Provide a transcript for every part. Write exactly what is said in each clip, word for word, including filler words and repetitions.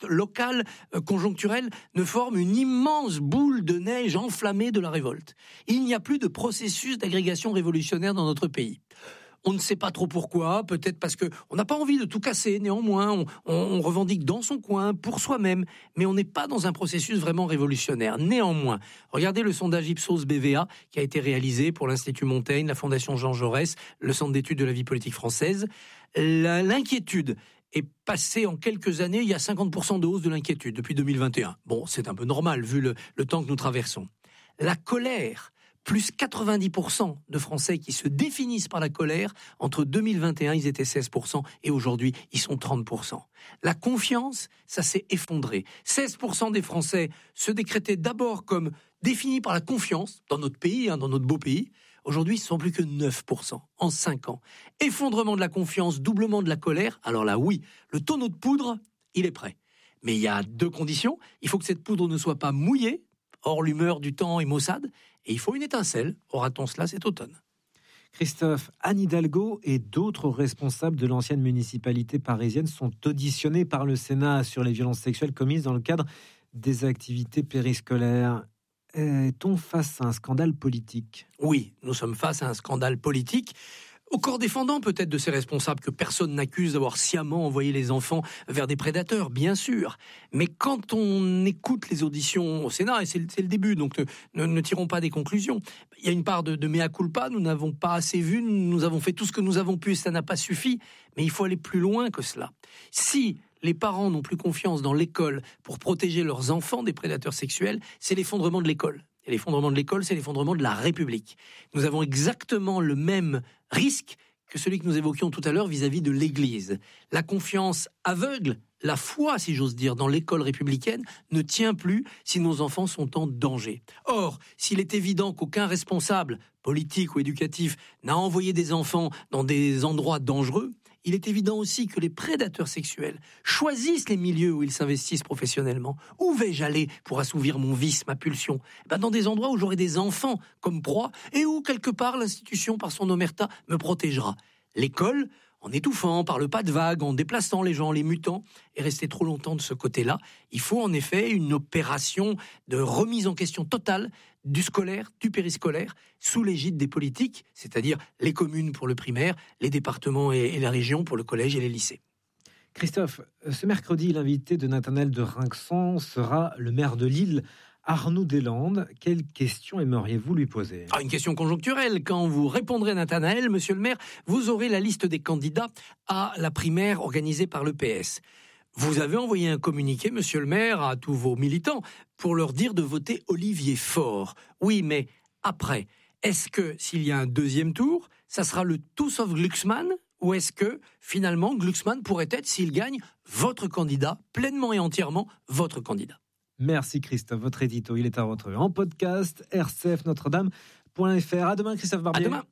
locale, euh, conjoncturelle, ne forme une immense boule de neige enflammée de la révolte. Il n'y a plus de processus d'agrégation révolutionnaire dans notre pays. On ne sait pas trop pourquoi, peut-être parce qu'on n'a pas envie de tout casser, néanmoins, on, on, on revendique dans son coin, pour soi-même, mais on n'est pas dans un processus vraiment révolutionnaire. Néanmoins, regardez le sondage Ipsos B V A qui a été réalisé pour l'Institut Montaigne, la Fondation Jean Jaurès, le Centre d'études de la vie politique française. La, l'inquiétude est passée en quelques années, il y a cinquante pour cent de hausse de l'inquiétude depuis deux mille vingt et un. Bon, c'est un peu normal vu le, le temps que nous traversons. La colère, plus quatre-vingt-dix pour cent de Français qui se définissent par la colère. Entre deux mille vingt et un, ils étaient seize pour cent et aujourd'hui, ils sont trente pour cent. La confiance, ça s'est effondré. seize pour cent des Français se décrétaient d'abord comme définis par la confiance dans notre pays, hein, dans notre beau pays. Aujourd'hui, ce ne sont plus que neuf pour cent en cinq ans. Effondrement de la confiance, doublement de la colère. Alors là, oui, le tonneau de poudre, il est prêt. Mais il y a deux conditions. Il faut que cette poudre ne soit pas mouillée. Or, l'humeur du temps est maussade, et il faut une étincelle. Aura-t-on cela cet automne ? Christophe, Anne Hidalgo et d'autres responsables de l'ancienne municipalité parisienne sont auditionnés par le Sénat sur les violences sexuelles commises dans le cadre des activités périscolaires. Est-on face à un scandale politique ? Oui, nous sommes face à un scandale politique. Au corps défendant peut-être de ces responsables que personne n'accuse d'avoir sciemment envoyé les enfants vers des prédateurs, bien sûr. Mais quand on écoute les auditions au Sénat, et c'est, c'est le début, donc ne, ne tirons pas des conclusions, il y a une part de, de mea culpa, nous n'avons pas assez vu, nous avons fait tout ce que nous avons pu, ça n'a pas suffi, mais il faut aller plus loin que cela. Si les parents n'ont plus confiance dans l'école pour protéger leurs enfants des prédateurs sexuels, c'est l'effondrement de l'école. Et l'effondrement de l'école, c'est l'effondrement de la République. Nous avons exactement le même risque que celui que nous évoquions tout à l'heure vis-à-vis de l'Église. La confiance aveugle, la foi, si j'ose dire, dans l'école républicaine ne tient plus si nos enfants sont en danger. Or, s'il est évident qu'aucun responsable, politique ou éducatif, n'a envoyé des enfants dans des endroits dangereux, il est évident aussi que les prédateurs sexuels choisissent les milieux où ils s'investissent professionnellement. Où vais-je aller pour assouvir mon vice, ma pulsion ? Ben dans des endroits où j'aurai des enfants comme proie et où, quelque part, l'institution, par son omerta, me protégera. L'école, en étouffant par le pas de vague, en déplaçant les gens, en les mutant, est restée trop longtemps de ce côté-là. Il faut en effet une opération de remise en question totale du scolaire, du périscolaire, sous l'égide des politiques, c'est-à-dire les communes pour le primaire, les départements et, et la région pour le collège et les lycées. Christophe, ce mercredi, l'invité de Nathanaël de Rinxan sera le maire de Lille, Arnaud Deslandes. Quelle question aimeriez-vous lui poser ? Ah, une question conjoncturelle. Quand vous répondrez Nathanaël, monsieur le maire, vous aurez la liste des candidats à la primaire organisée par l'E P S. Vous avez envoyé un communiqué, monsieur le maire, à tous vos militants pour leur dire de voter Olivier Faure. Oui, mais après, est-ce que s'il y a un deuxième tour, ça sera le tout sauf Glucksmann ? Ou est-ce que, finalement, Glucksmann pourrait être, s'il gagne, votre candidat, pleinement et entièrement votre candidat ? Merci Christophe, votre édito, il est à retrouver en podcast, r c f notre-dame point f r. À demain Christophe Barbier. À demain.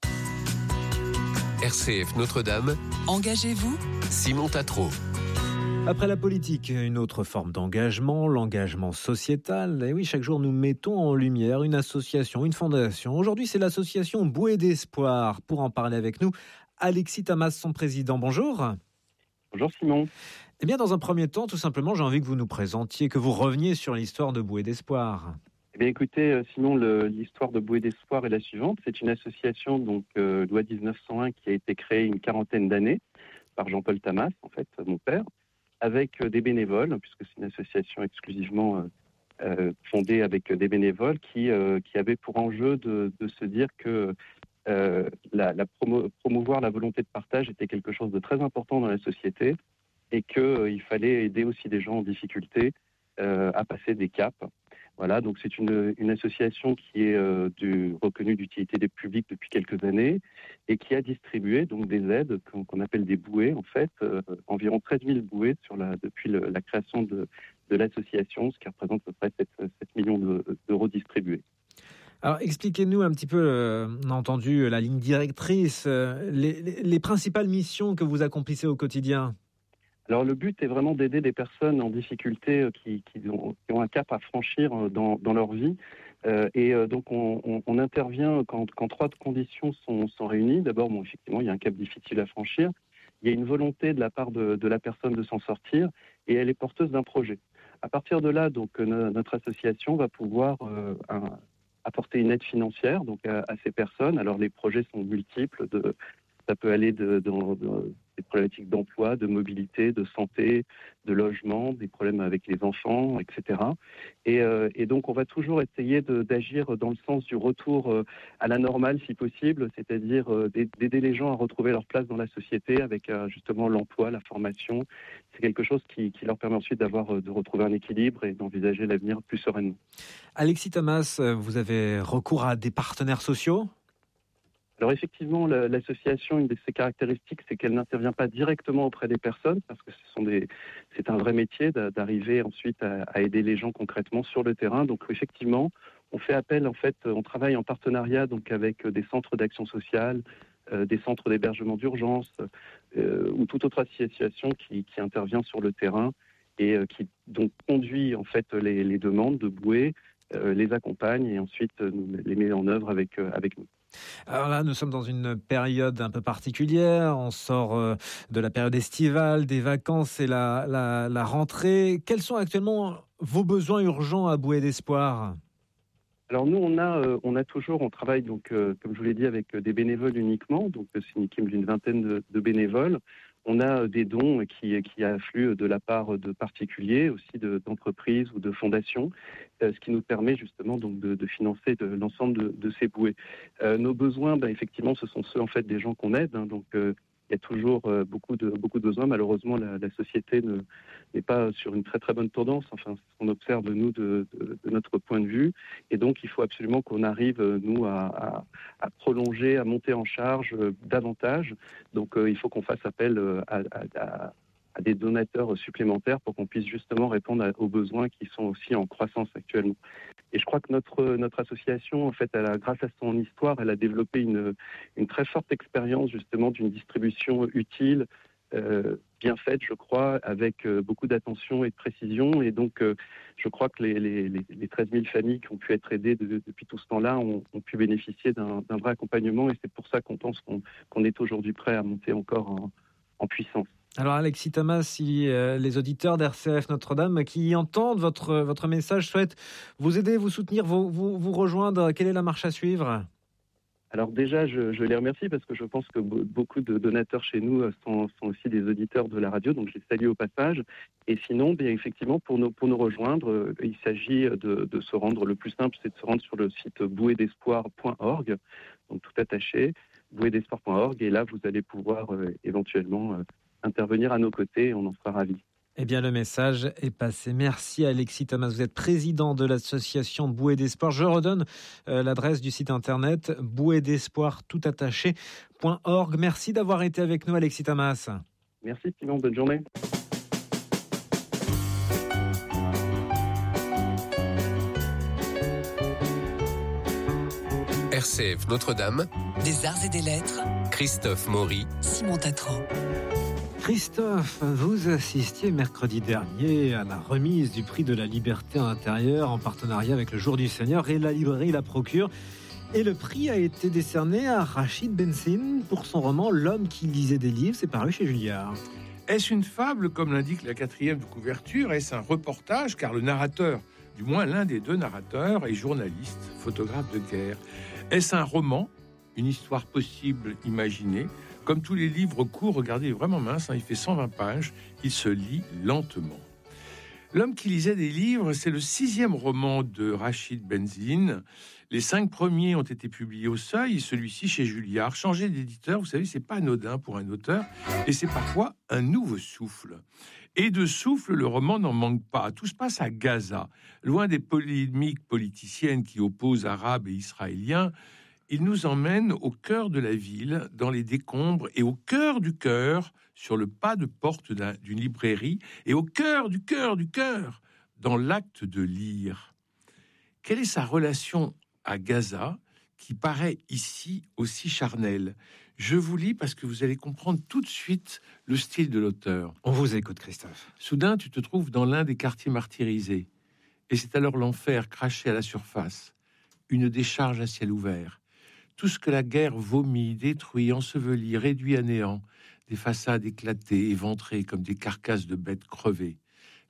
R C F Notre-Dame. Engagez-vous, Simon Tatro. Après la politique, une autre forme d'engagement, l'engagement sociétal. Et oui, chaque jour nous mettons en lumière une association, une fondation. Aujourd'hui, c'est l'association Bouée d'Espoir. Pour en parler avec nous, Alexis Tamas, son président. Bonjour. Bonjour Simon. Eh bien, dans un premier temps, tout simplement, j'ai envie que vous nous présentiez, que vous reveniez sur l'histoire de Bouée d'Espoir. Eh bien, écoutez, Simon, le, l'histoire de Bouée d'Espoir est la suivante. C'est une association, donc euh, loi dix-neuf cent un, qui a été créée une quarantaine d'années par Jean-Paul Tamas, en fait, mon père, avec des bénévoles, puisque c'est une association exclusivement euh, fondée avec des bénévoles, qui, euh, qui avait pour enjeu de, de se dire que euh, la, la promo, promouvoir la volonté de partage était quelque chose de très important dans la société et qu'il euh, fallait aider aussi des gens en difficulté euh, à passer des caps. Voilà, donc c'est une, une association qui est euh, du, reconnue d'utilité des publics depuis quelques années et qui a distribué donc des aides qu'on, qu'on appelle des bouées, en fait, euh, environ treize mille bouées sur la, depuis le, la création de, de l'association, ce qui représente à peu près sept millions de, d'euros distribués. Alors expliquez-nous un petit peu, euh, on a entendu la ligne directrice, euh, les, les, les principales missions que vous accomplissez au quotidien. Alors le but est vraiment d'aider des personnes en difficulté qui, qui, ont, qui ont un cap à franchir dans, dans leur vie. Euh, et euh, donc on, on, on intervient quand, quand trois conditions sont, sont réunies. D'abord, bon, effectivement, il y a un cap difficile à franchir. Il y a une volonté de la part de, de la personne de s'en sortir. et elle est porteuse d'un projet. À partir de là, donc, notre association va pouvoir euh, un, apporter une aide financière donc, à, à ces personnes. Alors, les projets sont multiples. De, ça peut aller de, de, de, des problématiques d'emploi, de mobilité, de santé, de logement, des problèmes avec les enfants, et cetera. Et, euh, et donc, on va toujours essayer de, d'agir dans le sens du retour euh, à la normale, si possible, c'est-à-dire euh, d'aider les gens à retrouver leur place dans la société avec euh, justement l'emploi, la formation. C'est quelque chose qui, qui leur permet ensuite d'avoir, de retrouver un équilibre et d'envisager l'avenir plus sereinement. Alexis Tamas, vous avez recours à des partenaires sociaux ? Alors effectivement, l'association, une de ses caractéristiques, c'est qu'elle n'intervient pas directement auprès des personnes, parce que ce sont des, c'est un vrai métier d'arriver ensuite à, à aider les gens concrètement sur le terrain. Donc effectivement, on fait appel, en fait, on travaille en partenariat donc avec des centres d'action sociale, euh, des centres d'hébergement d'urgence euh, ou toute autre association qui, qui intervient sur le terrain et euh, qui donc conduit en fait les, les demandes de bouées, euh, les accompagne et ensuite euh, les met en œuvre avec, euh, avec nous. Alors là, nous sommes dans une période un peu particulière. On sort de la période estivale, des vacances et la, la, la rentrée. Quels sont actuellement vos besoins urgents à Bouée d'Espoir ? Alors nous, on a, euh, on a toujours, on travaille donc, euh, comme je vous l'ai dit, avec des bénévoles uniquement. Donc c'est une équipe d'une vingtaine de, de bénévoles. On a des dons qui, qui affluent de la part de particuliers, aussi de, d'entreprises ou de fondations, euh, ce qui nous permet justement donc de, de financer de, l'ensemble de, de ces bouées. Euh, nos besoins, ben, effectivement, ce sont ceux en fait des gens qu'on aide. Hein, donc euh, il y a toujours euh, beaucoup de beaucoup de besoins. Malheureusement, la, la société ne, n'est pas sur une très très bonne tendance. Enfin, c'est ce qu'on observe nous de, de, de notre point de vue. Et donc, il faut absolument qu'on arrive nous à, à, à prolonger, à monter en charge euh, davantage. Donc, euh, il faut qu'on fasse appel euh, à, à, à des donateurs supplémentaires pour qu'on puisse justement répondre à, aux besoins qui sont aussi en croissance actuellement. Et je crois que notre, notre association, en fait, elle a, grâce à son histoire, elle a développé une, une très forte expérience justement d'une distribution utile, euh, bien faite, je crois, avec euh, beaucoup d'attention et de précision. Et donc, euh, je crois que les, les, les treize mille familles qui ont pu être aidées de, depuis tout ce temps-là ont, ont pu bénéficier d'un, d'un vrai accompagnement. Et c'est pour ça qu'on pense qu'on, qu'on est aujourd'hui prêt à monter encore en, en puissance. Alors Alexis Tamas, si euh, les auditeurs d'R C F Notre-Dame qui entendent votre, votre message souhaitent vous aider, vous soutenir, vous, vous, vous rejoindre, quelle est la marche à suivre ? Alors déjà, je, je les remercie parce que je pense que beaucoup de donateurs chez nous sont, sont aussi des auditeurs de la radio, donc je les salue au passage. Et sinon, bien effectivement, pour nous, pour nous rejoindre, il s'agit de, de se rendre, le plus simple, c'est de se rendre sur le site bouée d'espoir point org, donc tout attaché, bouée d'espoir point org, et là, vous allez pouvoir euh, éventuellement euh, intervenir à nos côtés, on en sera ravis. Eh bien, le message est passé. Merci Alexis Tamas. Vous êtes président de l'association Bouée d'Espoir. Je redonne euh, l'adresse du site internet bouée d'espoir tout attaché point org. Merci d'avoir été avec nous, Alexis Tamas. Merci Simon, bonne journée. R C F Notre-Dame, des arts et des lettres, Christophe Maury, Simon Tatro. Christophe, vous assistiez mercredi dernier à la remise du prix de la liberté intérieure en partenariat avec le Jour du Seigneur et la librairie La Procure. Et le prix a été décerné à Rachid Benzine pour son roman L'homme qui lisait des livres. C'est paru chez Julliard. Est-ce une fable, comme l'indique la quatrième de couverture ? Est-ce un reportage ? Car le narrateur, du moins l'un des deux narrateurs, est journaliste, photographe de guerre. Est-ce un roman ? Une histoire possible, imaginée ? Comme tous les livres courts, regardez, il est vraiment mince, hein, il fait cent vingt pages, il se lit lentement. L'homme qui lisait des livres, c'est le sixième roman de Rachid Benzine. Les cinq premiers ont été publiés au Seuil, et celui-ci chez Julliard. Changer d'éditeur, vous savez, c'est pas anodin pour un auteur, et c'est parfois un nouveau souffle. Et de souffle, le roman n'en manque pas. Tout se passe à Gaza, loin des polémiques politiciennes qui opposent Arabes et Israéliens. Il nous emmène au cœur de la ville, dans les décombres, et au cœur du cœur, sur le pas de porte d'une librairie, et au cœur du cœur du cœur, dans l'acte de lire. Quelle est sa relation à Gaza, qui paraît ici aussi charnelle ? Je vous lis parce que vous allez comprendre tout de suite le style de l'auteur. On vous écoute, Christophe. Soudain, tu te trouves dans l'un des quartiers martyrisés, et c'est alors l'enfer craché à la surface, une décharge à ciel ouvert. Tout ce que la guerre vomit, détruit, ensevelit, réduit à néant, des façades éclatées, éventrées comme des carcasses de bêtes crevées.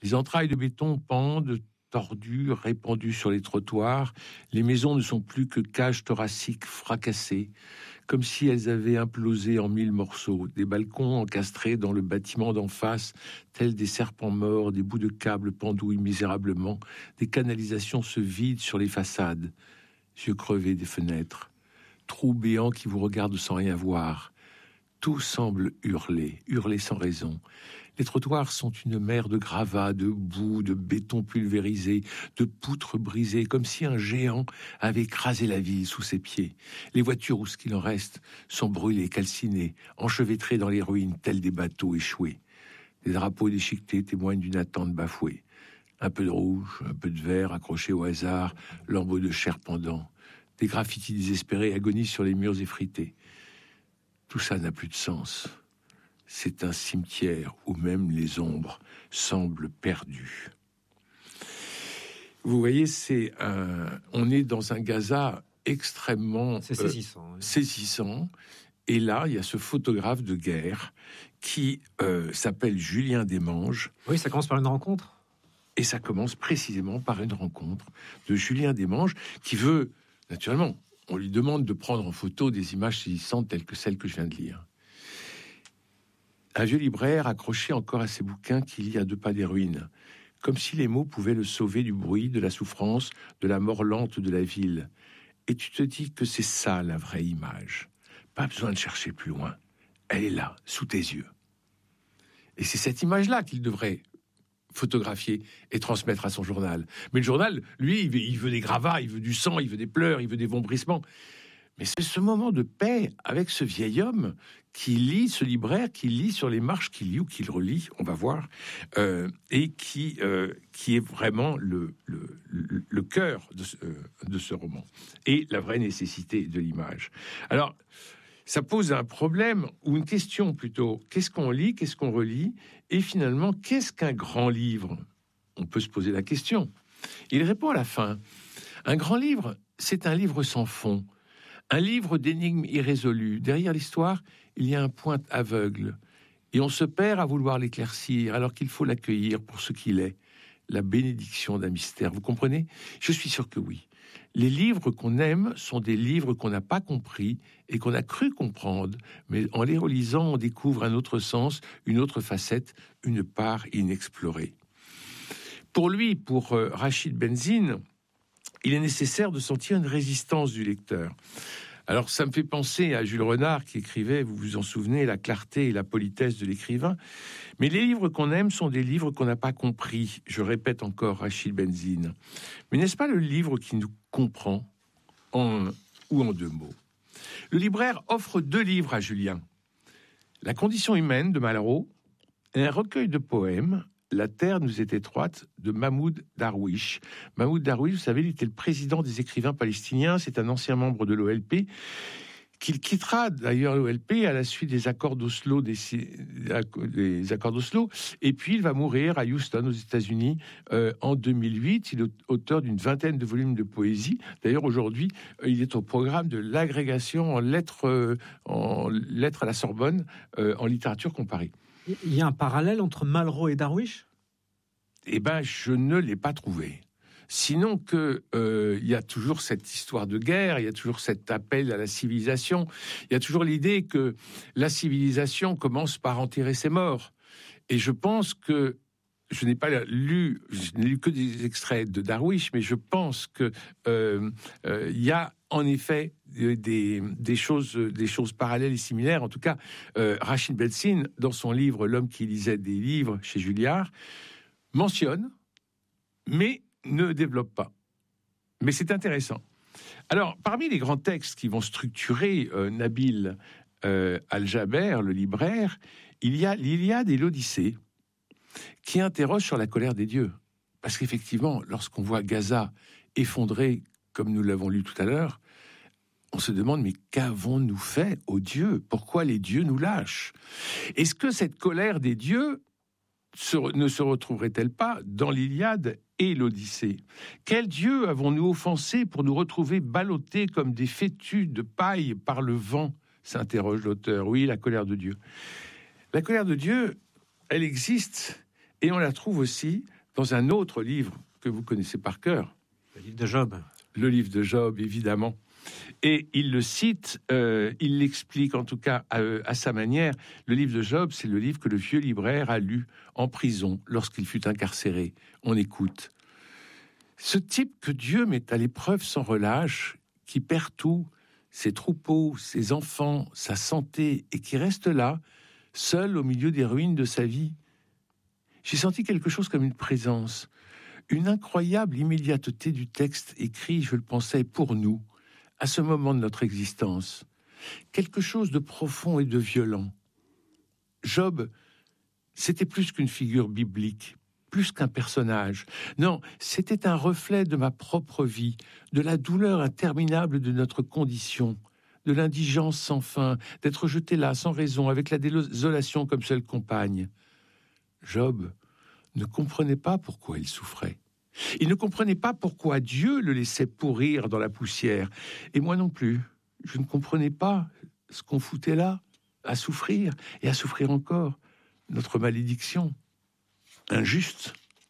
Les entrailles de béton pendent, tordues, répandues sur les trottoirs. Les maisons ne sont plus que cages thoraciques fracassées, comme si elles avaient implosé en mille morceaux. Des balcons encastrés dans le bâtiment d'en face, tels des serpents morts, des bouts de câbles pendouillent misérablement. Des canalisations se vident sur les façades. Yeux crevés des fenêtres. Trous béants qui vous regardent sans rien voir. Tout semble hurler, hurler sans raison. Les trottoirs sont une mer de gravats, de boue, de béton pulvérisé, de poutres brisées, comme si un géant avait écrasé la ville sous ses pieds. Les voitures, ou ce qu'il en reste, sont brûlées, calcinées, enchevêtrées dans les ruines, telles des bateaux échoués. Des drapeaux déchiquetés témoignent d'une attente bafouée. Un peu de rouge, un peu de vert accroché au hasard, lambeaux de chair pendant. Des graffitis désespérés agonisent sur les murs effrités. Tout ça n'a plus de sens. C'est un cimetière où même les ombres semblent perdues. Vous voyez, c'est un... on est dans un Gaza extrêmement c'est saisissant, euh, oui. saisissant. Et là, il y a ce photographe de guerre qui euh, s'appelle Julien Desmanges. Oui, ça commence par une rencontre. Et ça commence précisément par une rencontre de Julien Desmanges qui veut, naturellement, on lui demande de prendre en photo des images saisissantes telles que celles que je viens de lire. Un vieux libraire accroché encore à ses bouquins qui lit à deux pas des ruines, comme si les mots pouvaient le sauver du bruit, de la souffrance, de la mort lente de la ville. Et tu te dis que c'est ça la vraie image. Pas besoin de chercher plus loin. Elle est là, sous tes yeux. Et c'est cette image-là qu'il devrait photographier et transmettre à son journal. Mais le journal, lui, il veut, il veut des gravats, il veut du sang, il veut des pleurs, il veut des vombrissements. Mais c'est ce moment de paix avec ce vieil homme qui lit, ce libraire, qui lit sur les marches, qui lit ou qui le relit, on va voir, euh, et qui, euh, qui est vraiment le, le, le, le cœur de ce, euh, de ce roman. Et la vraie nécessité de l'image. Alors, ça pose un problème, ou une question plutôt. Qu'est-ce qu'on lit, qu'est-ce qu'on relit? Et finalement, qu'est-ce qu'un grand livre? On peut se poser la question. Il répond à la fin. Un grand livre, c'est un livre sans fond. Un livre d'énigmes irrésolues. Derrière l'histoire, il y a un point aveugle. Et on se perd à vouloir l'éclaircir, alors qu'il faut l'accueillir pour ce qu'il est. La bénédiction d'un mystère. Vous comprenez? Je suis sûr que oui. Les livres qu'on aime sont des livres qu'on n'a pas compris et qu'on a cru comprendre, mais en les relisant, on découvre un autre sens, une autre facette, une part inexplorée. Pour lui, pour euh, Rachid Benzine, il est nécessaire de sentir une résistance du lecteur. Alors, ça me fait penser à Jules Renard qui écrivait, vous vous en souvenez, la clarté et la politesse de l'écrivain. Mais les livres qu'on aime sont des livres qu'on n'a pas compris. Je répète encore Rachid Benzine. Mais n'est-ce pas le livre qui nous comprend en un ou en deux mots? Le libraire offre deux livres à Julien. La condition humaine de Malraux et un recueil de poèmes, La terre nous est étroite, de Mahmoud Darwish. Mahmoud Darwish, vous savez, il était le président des écrivains palestiniens. C'est un ancien membre de l'O L P qu'il quittera d'ailleurs l'O L P à la suite des accords d'Oslo, des, des accords d'Oslo. Et puis il va mourir à Houston, aux États-Unis, euh, en deux mille huit. Il est auteur d'une vingtaine de volumes de poésie. D'ailleurs, aujourd'hui, il est au programme de l'agrégation en lettres, euh, en lettres à la Sorbonne, euh, en littérature comparée. Il y a un parallèle entre Malraux et Darwish? Eh ben, je ne l'ai pas trouvé. Sinon que euh, il y a toujours cette histoire de guerre, il y a toujours cet appel à la civilisation, il y a toujours l'idée que la civilisation commence par enterrer ses morts. Et je pense que je n'ai pas lu, je n'ai lu que des extraits de Darwish, mais je pense que euh, euh, il y a en effet des, des choses, des choses parallèles et similaires. En tout cas, euh, Rachid Benzine, dans son livre L'homme qui lisait des livres chez Julliard, mentionne, mais ne développe pas. Mais c'est intéressant. Alors, parmi les grands textes qui vont structurer euh, Nabil euh, Al-Jaber, le libraire, il y a l'Iliade et l'Odyssée, qui interroge sur la colère des dieux. Parce qu'effectivement, lorsqu'on voit Gaza effondré, comme nous l'avons lu tout à l'heure, on se demande, mais qu'avons-nous fait aux dieux? Pourquoi les dieux nous lâchent? Est-ce que cette colère des dieux se, ne se retrouverait-elle pas dans l'Iliade et l'Odyssée? Quel dieu avons-nous offensé pour nous retrouver ballottés comme des fétus de paille par le vent? S'interroge l'auteur. Oui, la colère de Dieu. La colère de Dieu, elle existe, et on la trouve aussi dans un autre livre que vous connaissez par cœur. Le livre de Job. Le livre de Job, évidemment. Et il le cite, euh, il l'explique en tout cas à, à sa manière. Le livre de Job, c'est le livre que le vieux libraire a lu en prison lorsqu'il fut incarcéré. On écoute. Ce type que Dieu met à l'épreuve sans relâche, qui perd tout, ses troupeaux, ses enfants, sa santé, et qui reste là, seul au milieu des ruines de sa vie. J'ai senti quelque chose comme une présence, une incroyable immédiateté du texte écrit, je le pensais, pour nous, à ce moment de notre existence. Quelque chose de profond et de violent. Job, c'était plus qu'une figure biblique, plus qu'un personnage. Non, c'était un reflet de ma propre vie, de la douleur interminable de notre condition, de l'indigence sans fin, d'être jeté là, sans raison, avec la désolation comme seule compagne. Job ne comprenait pas pourquoi il souffrait. Il ne comprenait pas pourquoi Dieu le laissait pourrir dans la poussière. Et moi non plus. Je ne comprenais pas ce qu'on foutait là, à souffrir, et à souffrir encore. Notre malédiction, injuste,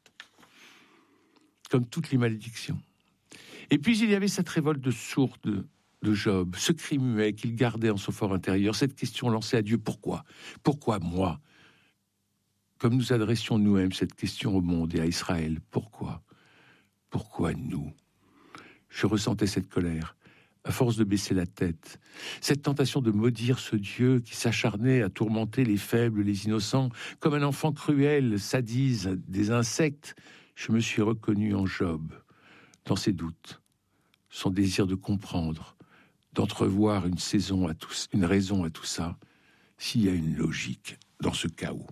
comme toutes les malédictions. Et puis il y avait cette révolte de sourde de Job, ce cri muet qu'il gardait en son fort intérieur, cette question lancée à Dieu, pourquoi ? Pourquoi moi ? Comme nous adressions nous-mêmes cette question au monde et à Israël, pourquoi ? Pourquoi nous ? Je ressentais cette colère, à force de baisser la tête, cette tentation de maudire ce Dieu qui s'acharnait à tourmenter les faibles, les innocents, comme un enfant cruel sadise des insectes. Je me suis reconnu en Job, dans ses doutes, son désir de comprendre, d'entrevoir une saison à tout, une raison à tout ça, s'il y a une logique dans ce chaos.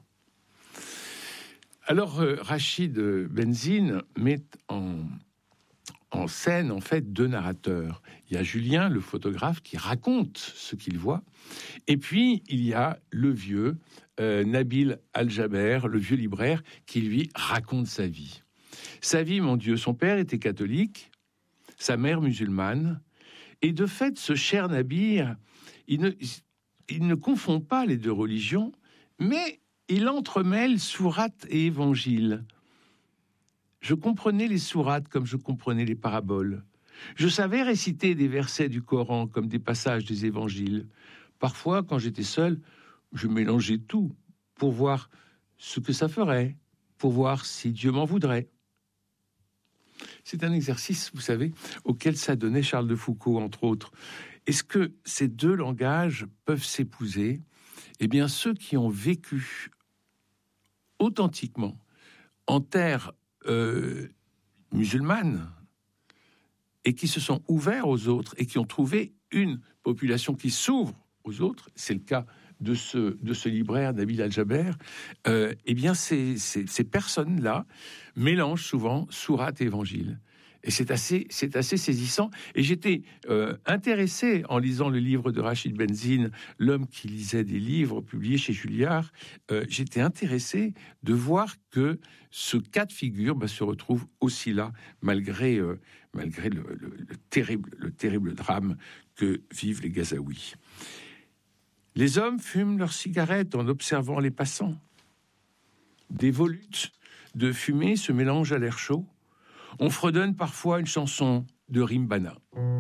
Alors, euh, Rachid Benzine met en, en scène, en fait, deux narrateurs. Il y a Julien, le photographe, qui raconte ce qu'il voit. Et puis, il y a le vieux euh, Nabil Al-Jaber, le vieux libraire, qui, lui, raconte sa vie. Sa vie, mon Dieu, son père était catholique, sa mère musulmane. Et de fait, ce cher Nabil, il ne, il ne confond pas les deux religions, mais il entremêle sourate et évangile. Je comprenais les sourates comme je comprenais les paraboles. Je savais réciter des versets du Coran comme des passages des évangiles. Parfois, quand j'étais seul, je mélangeais tout pour voir ce que ça ferait, pour voir si Dieu m'en voudrait. C'est un exercice, vous savez, auquel s'adonnait Charles de Foucault, entre autres. Est-ce que ces deux langages peuvent s'épouser ? Eh bien, ceux qui ont vécu authentiquement en terre euh, musulmane et qui se sont ouverts aux autres et qui ont trouvé une population qui s'ouvre aux autres, c'est le cas de ce, de ce libraire, Nabil Al-Jaber, euh, eh bien, ces, ces, ces personnes-là mélangent souvent sourate et évangile. Et c'est assez, c'est assez saisissant. Et j'étais euh, intéressé, en lisant le livre de Rachid Benzine, L'homme qui lisait des livres, publié chez Julliard, euh, j'étais intéressé de voir que ce cas de figure bah, se retrouve aussi là, malgré, euh, malgré le, le, le, terrible, le terrible drame que vivent les Gazaouis. Les hommes fument leurs cigarettes en observant les passants. Des volutes de fumée se mélangent à l'air chaud. On fredonne parfois une chanson de Rimbana.